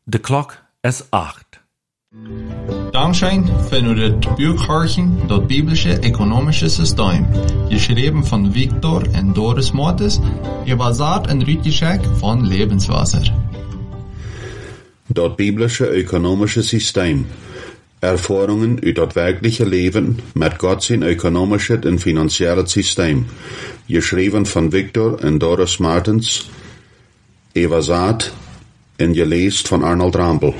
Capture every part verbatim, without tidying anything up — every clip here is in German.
De klok is acht. Dankzij van het Buchhorchen, dat biblische economische systeem, geschreven van Victor en Doris Mortis, gebaseerd en uitgeschreven van Lebenswasser. Dat biblische economische systeem. Erfahrungen uit dat werkliche Leben met Gott zijn economisches en financiële systeem. Geschreven van Victor en Doris Martens, übersetzt en gelezen van Arnold Rampel.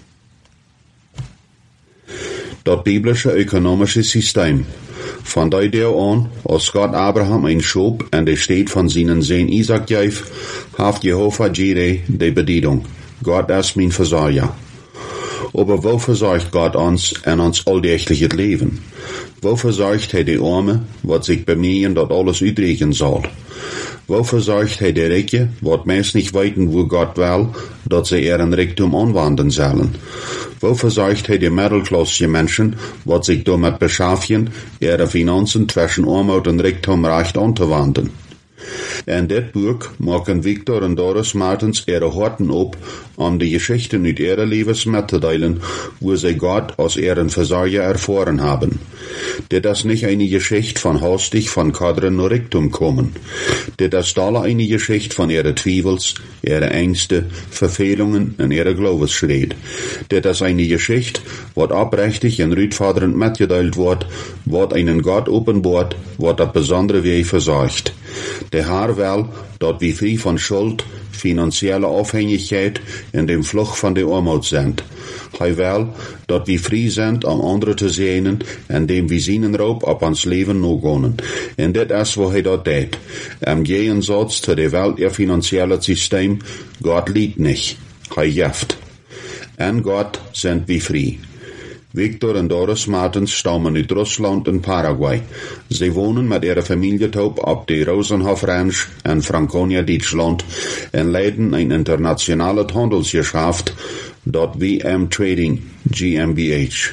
Dat biblische economische systeem. Van die deel aan, als God Abraham een schop en de steed van zijn zoon Isaac geeft, heeft Jehovah Jireh de bedienung. God is mijn verzorger. Aber wo verzorgt Gott ons en ons alldächtliches Leben? Wo verzorgt hij de Armen, wat zich bemühen, dat alles uitreichen zal? Wo verzorgt hij de Rijken, wat meest niet weten, wo Gott will, dat ze ihren Reichtum anwenden zullen? Wo verzorgt hij de middelklasse Menschen, wat zich damit beschaffen, ihre Finanzen zwischen Armut und Reichtum recht anzuwenden? In dit boek maken Victor en Doris Martens ihre Horten op, om die Geschichten uit ihre Levens mitzuteilen, wo sie Gott als ihren Versorger erfahren haben. Dit is nicht eine Geschichte von hastig von Kadren nur Reichtum kommen. Dit is alle eine Geschichte von ihre Zweifels, ihre Ängste, Verfehlungen und ihre Glaubensschritt. Dit is eine Geschichte, wat oprechtig en ruitvaderend mitgeteilt wordt, wat einen Gott openbaart, wat dat besondere Weg verzorgt. Der Herr will, dat wir frei von Schuld, finanzielle Abhängigkeit und dem Flucht von der Armut sind. Er will, dat wir frei sind, um andere zu sehen, indem wir seinen Raub auf ons Leben nachgehen. Und dit is wat hij dat deed. Im Gegensatz zu der Welt ihr finanzielles System, Gott liebt nicht. Er gibt. In Gott sind wir frei. Victor en Doris Martens stammen uit Russland en Paraguay. Sie wohnen mit ihrer Familie taub op de Rosenhof Ranch in Franconia, Deutschland, en leiden ein internationales Handelsgeschäft, dat W M Trading G M B H.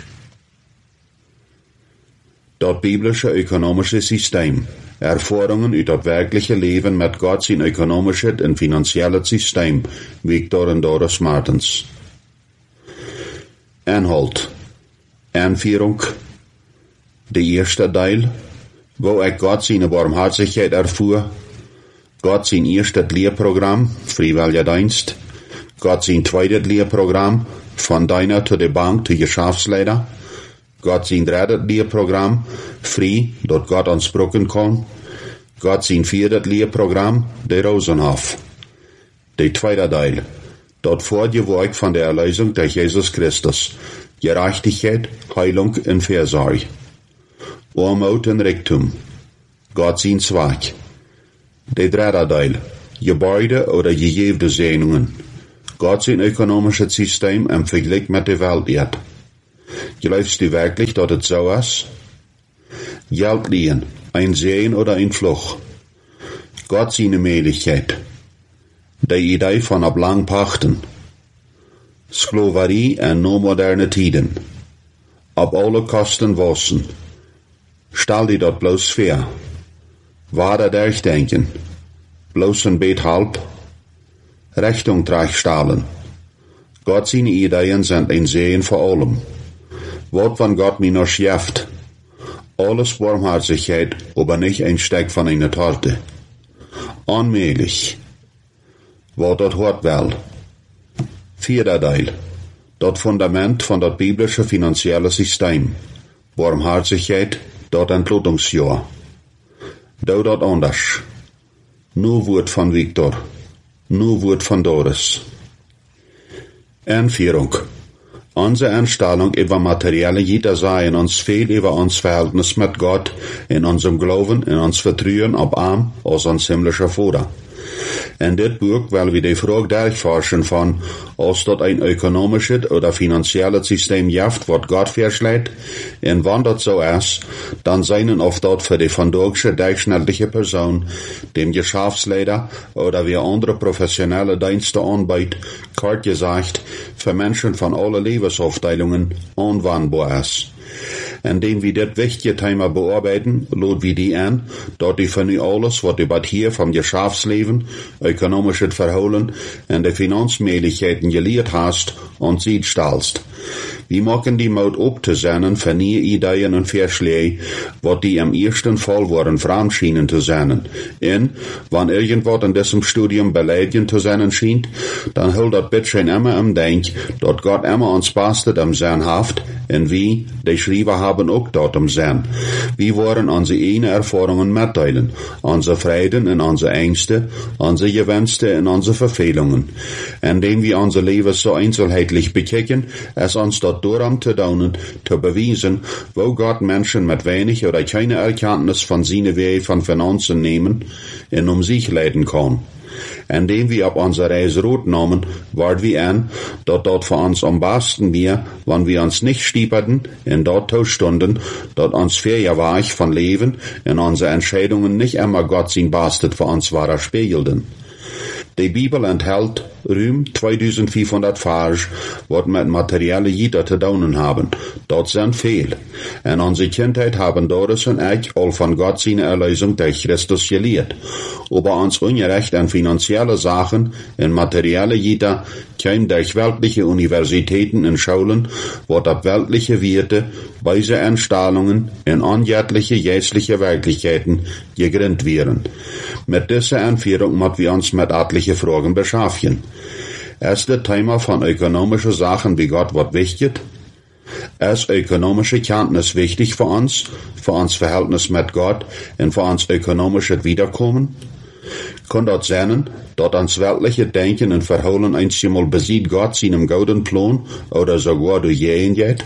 Dat biblische ökonomische System. Erfahrungen uit dat werkliche Leben mit Gott zijn ökonomisches en finanzielles System. Victor en Doris Martens. Inhalt. Einführung. Der erste Teil, wo ich Gott seine Barmherzigkeit erfuhr, Gott sein erstes Lehrprogramm, freiwilliger Dienst, Gott sein zweites Lehrprogramm, von deiner zu der Bank zu Geschäftsleiter, Gott sein drittes Lehrprogramm, frei, dort Gott uns brücken kann, Gott sein viertes Lehrprogramm, der Rosenhof. Der zweite Teil, dort Vorgewerk von der Erlösung durch Jesus Christus, Gerechtigkeit, Heilung und Versorgung. Armut und Reichtum. Gott sein Zweck. Der dritte Teil. Gebäude oder gegebene Segnungen. Gott sein ökonomisches System im Vergleich mit der Welt. Glaubst du wirklich, dass es so ist? Geld liehen, ein Sehen oder ein Fluch. Gott seine Möglichkeit. Die Idee von ablang Pachten. Sklaverie en no moderne tiden. Op alle kosten wassen. Stel die dat bloos fair. Waarde durchdenken. Bloos een beet halb. Richtung stellen. Gott seine Ideen sind ein Sehen vor allem. Wat van Gott mir noch schafft. Alles Barmherzigkeit, aber nicht ein Stück von einer Torte. Onmöglich. Wat dat hort wel. Vierter Teil. Dat Fundament von dat biblische finanzielle System. Barmherzigkeit, dat Entlotungsjahr. Do dat anders. Nu woord van Victor. Nu woord van Doris. Einführung. Unsere Einstellung über materielle Jeder sei uns viel über uns Verhältnis mit Gott, in unserem Glauben, in uns Vertrauen auf Arm, als uns himmlischer Vater. In dit boek willen we de vraag durchforschen van, als dat een ökonomisches oder finanzielles System gibt, wat Gott verschlägt, en wann dat so is, dann seien of dat für die vandaagse durchschnittliche Person, dem Geschäftsleiter oder wie andere professionelle Dienste anbietet, kort gesagt, für Menschen von allen Lebensaufteilungen anwendbar ist. Indem wir das wichtige Thema bearbeiten, laden wir die an, dort die von alles, was du hier vom Geschäftsleben, ökonomisches Verhalten und die Finanzmöglichkeiten gelehrt hast, und sie stellst. Wir machen die Mut up zu sein für neue Ideen und Vorschläge, was die im ersten Fall waren fremd schienen zu sein. Und, wenn irgendwas in diesem Studium beleidigend zu sein scheint, dann hol das bitte immer im Denk, dass Gott immer uns bastet im Sein haft, und wir, die Schreiber haben auch dort im Sein. Wir wollen unsere eigenen Erfahrungen mitteilen, unsere Freuden und unsere Ängste, unsere Gewünste und unsere Verfehlungen. Indem wir unser Leben so einzelheitlich bekicken, es uns dort darum zu daunen, zu beweisen, wo Gott Menschen mit wenig oder keine Erkenntnis von seinen Wegen von Finanzen nehmen und um sich leiten kann. Indem wir auf unsere Reise Rot nahmen, waren wir an, dass dort für uns am besten wir, wenn wir uns nicht stieperten, in dort Zustunden, dort uns fair war ich von Leben, in unsere Entscheidungen nicht immer Gott sein Bastet für uns war spiegelten. Die Bibel enthält Rüm zweitausendfünfhundert Vers, was mit materielle Jeder zu tun haben. Dort sind viel. In unserer Kindheit haben Doris und ich all von Gott seine Erlösung durch Christus gelehrt. Aber uns Unrecht an finanzielle Sachen, in materielle Jeder, kämen durch weltliche Universitäten und Schulen, was auf weltliche Werte, weise Einstellungen in anjährliche jährliche Wirklichkeiten gegründet wären. Mit dieser Anführung müssen wir uns mit etlichen Fragen beschaffen. Ist das Thema von ökonomischen Sachen wie Gott was wichtig? Ist ökonomische Kenntnis wichtig für uns, für uns Verhältnis mit Gott und für uns ökonomisches Wiederkommen? Kann das sein, dass uns weltliche Denken und Verhalten einmal besieht Gott seinem guten Plan oder sogar durch jeden geht?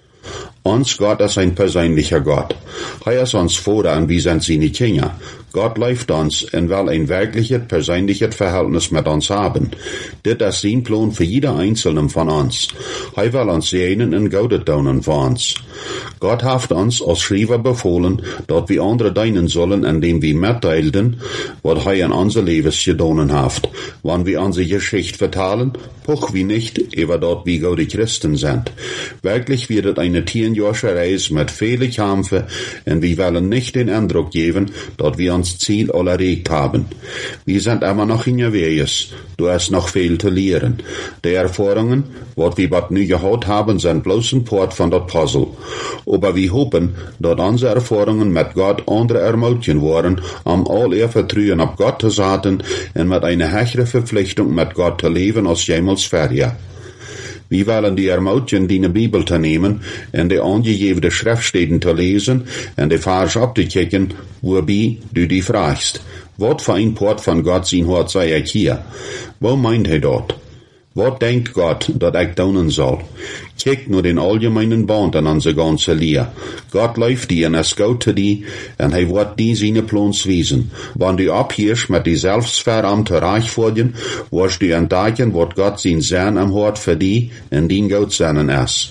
Uns Gott ist ein persönlicher Gott. Er ist uns voran, wie sind seine Kinder. Gott läuft uns und will ein wirkliches, persönliches Verhältnis mit uns haben. Das ist sein Plan für jeder Einzelne von uns. Er will uns sehen und Gutes tun für uns. Gott hat uns als Schreiber befohlen, dass wir andere dienen sollen, indem wir mitteilten, was er in unser Leben getan hat. Wenn wir unsere Geschichte vertalen, poch wir nicht, über dort wie gute Christen sind. Wirklich wird es eine zehnjährige Reise mit vielen Kämpfen, und wir wollen nicht den Eindruck geben, dass wir uns Ziel alle erreicht haben. Wir sind immer noch in der Weges. Du hast noch viel zu lernen. Die Erfahrungen, was wir bald nu gehabt haben, sind bloß ein Part von dat Puzzle. Aber wir hoffen, dass unsere Erfahrungen mit Gott andere ermutigen worden, um all ihr Vertrauen auf Gott zu setzen und mit einer höheren Verpflichtung mit Gott zu leben als jemals vorher. Wir wollen die ermutigen, die in der Bibel zu nehmen, und die angegebene Schriftstellen zu lesen, und die Vers abzukicken, wobei du die fragst, was für ein Port von Gott sein Hort sei ich hier? Wo meint er dort? Was denkt Gott, dass ich tun soll? Kick nur den allgemeinen Band an unsere ganze Lehre. Gott läuft dir und es geht zu dir, und er wird dir seine Plans wiesen. Wenn du abhörst mit die selbstverarmte Reichfolgen, wirst du entdecken, was Gott sein Sein am Hort für dich und dein Gott seinen ist.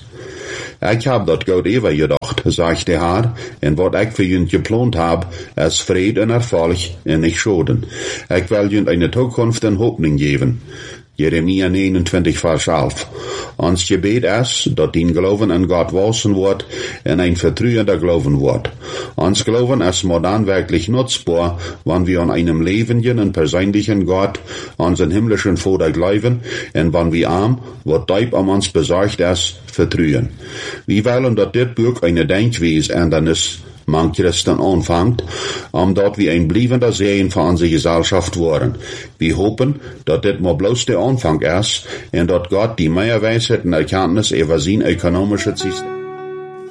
Ich hab dat Gott ever gedacht, sagt der Herr, und wat ich für jünd geplant hab, ist Fried und Erfolg und nicht Schoden. Ich will jünd eine Zukunft und Hoffnung geben. Jeremia neunundzwanzig, Vers elf. Ons Gebet ist, dass dein Glauben an Gott wachsen wird und ein vertrauender Glauben wird. Ons Glauben ist modern wirklich nutzbar, wenn wir an einem lebenden und persönlichen Gott, unseren himmlischen Vater glauben, und wenn wir arm, was deib um uns besorgt ist, vertrauen. Wir wollen, dass dit Buch eine Denkweise ändernis man Christen anfängt, um dort wie ein bliebender Segen für unsere Gesellschaft waren. Wir hoffen, dass das mal bloß der Anfang ist, und dass Gott die mehr Weisheit und Erkenntnis über sein ökonomisches System